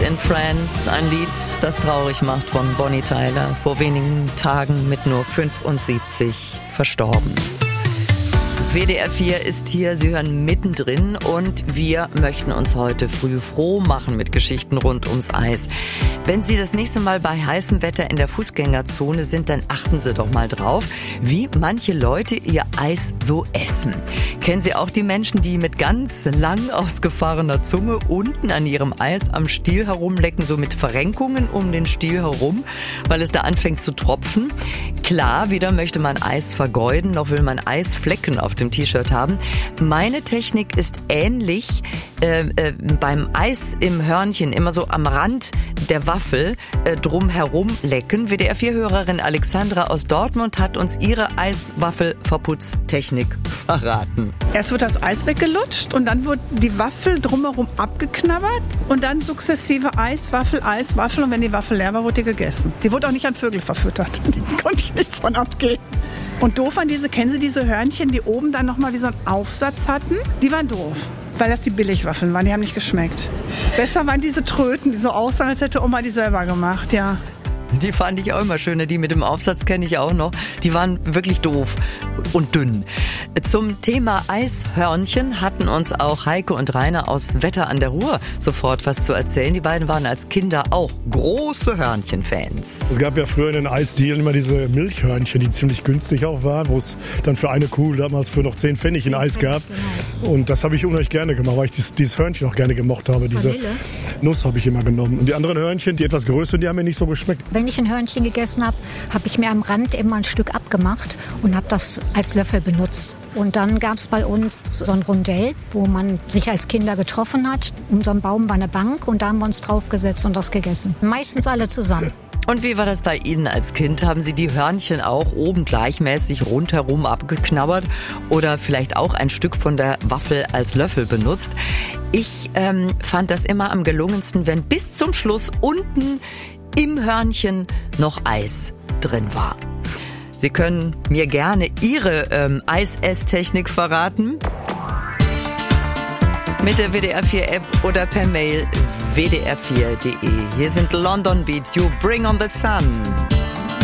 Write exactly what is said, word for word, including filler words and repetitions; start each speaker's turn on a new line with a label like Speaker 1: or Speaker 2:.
Speaker 1: in France, ein Lied, das traurig macht, von Bonnie Tyler, vor wenigen Tagen mit nur fünfundsiebzig verstorben. W D R vier ist hier, Sie hören mittendrin und wir möchten uns heute früh froh machen mit Geschichten rund ums Eis. Wenn Sie das nächste Mal bei heißem Wetter in der Fußgängerzone sind, dann achten Sie doch mal drauf, wie manche Leute ihr Eis so essen. Kennen Sie auch die Menschen, die mit ganz lang ausgefahrener Zunge unten an ihrem Eis am Stiel herumlecken, so mit Verrenkungen um den Stiel herum, weil es da anfängt zu tropfen? Klar, weder möchte man Eis vergeuden, noch will man Eisflecken auf dem T-Shirt haben. Meine Technik ist ähnlich äh, äh, beim Eis im Hörnchen, immer so am Rand der Waffel äh, drum herum lecken. W D R vier-Hörerin Alexandra aus Dortmund hat uns ihre Eiswaffelverputztechnik verraten.
Speaker 2: Erst wird das Eis weggelutscht und dann wird die Waffel drumherum abgeknabbert und dann sukzessive Eis, Waffel, Eis, Waffel und wenn die Waffel leer war, wurde die gegessen. Die wurde auch nicht an Vögel verfüttert. Da konnte ich nichts von abgehen. Und doof an diese, kennen Sie diese Hörnchen, die oben dann nochmal wie so einen Aufsatz hatten? Die waren doof, weil das die Billigwaffeln waren, die haben nicht geschmeckt. Besser waren diese Tröten, die so aussahen, als hätte Oma die selber gemacht, ja.
Speaker 1: Die fand ich auch immer schöner, die mit dem Aufsatz kenne ich auch noch. Die waren wirklich doof und dünn. Zum Thema Eishörnchen hatten uns auch Heike und Rainer aus Wetter an der Ruhr sofort was zu erzählen. Die beiden waren als Kinder auch große Hörnchen-Fans.
Speaker 3: Es gab ja früher in den Eisdielen immer diese Milchhörnchen, die ziemlich günstig auch waren, wo es dann für eine Kuh damals für noch zehn Pfennig ein Eis gab. Und das habe ich unheimlich gerne gemacht, weil ich dieses, dieses Hörnchen auch gerne gemocht habe. Diese
Speaker 4: Vanille?
Speaker 3: Nuss habe ich immer genommen. Und die anderen Hörnchen, die etwas größer, die haben mir nicht so geschmeckt.
Speaker 4: Wenn ich ein Hörnchen gegessen habe, habe ich mir am Rand immer ein Stück abgemacht und habe das als Löffel benutzt. Und dann gab es bei uns so ein Rondell, wo man sich als Kinder getroffen hat. Um so einen Baum war eine Bank und da haben wir uns draufgesetzt und das gegessen. Meistens alle zusammen.
Speaker 1: Und wie war das bei Ihnen als Kind? Haben Sie die Hörnchen auch oben gleichmäßig rundherum abgeknabbert oder vielleicht auch ein Stück von der Waffel als Löffel benutzt? Ich ähm, fand das immer am gelungensten, wenn bis zum Schluss unten im Hörnchen noch Eis drin war. Sie können mir gerne Ihre ähm, Eis-Ess-Technik verraten. Mit der W D R vier App oder per Mail w d r vier punkt d e. Hier sind London Beat, You Bring on the Sun.